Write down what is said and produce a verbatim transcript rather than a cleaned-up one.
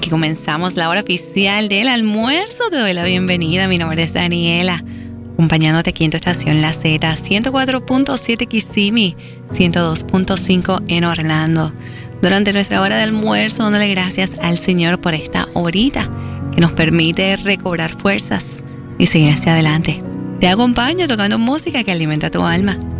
Aquí comenzamos la hora oficial del almuerzo. Te doy la bienvenida. Mi nombre es Daniela, acompañándote aquí en tu estación La Z, ciento cuatro punto siete Kissimmee, ciento dos punto cinco en Orlando. Durante nuestra hora de almuerzo, dándole gracias al Señor por esta horita que nos permite recobrar fuerzas y seguir hacia adelante. Te acompaño tocando música que alimenta tu alma.